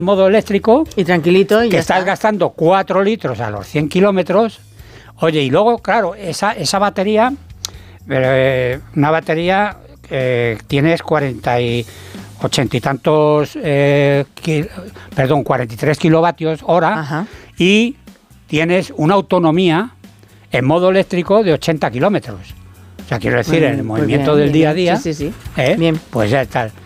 modo eléctrico y tranquilito y que ya estás está. gastando 4 litros a los 100 kilómetros. Oye, y luego, claro, esa batería, una batería, tienes 80 y tantos, 43 kilovatios hora. Ajá. Y tienes una autonomía en modo eléctrico de 80 kilómetros. O sea, quiero decir, en el movimiento del día a día, Sí. pues ya está.